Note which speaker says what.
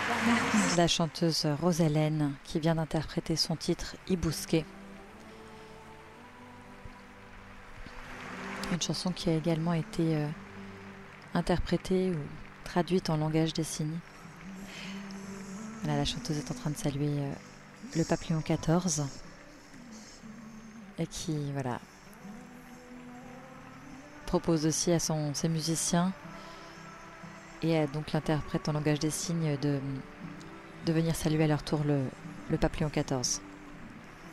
Speaker 1: La chanteuse Rosalène qui vient d'interpréter son titre Ibousquet. Une chanson qui a également été interprétée ou traduite en langage des signes. Voilà, la chanteuse est en train de saluer le pape Léon XIV et qui propose aussi à ses musiciens et donc l'interprète en langage des signes de venir saluer à leur tour le pape Léon XIV.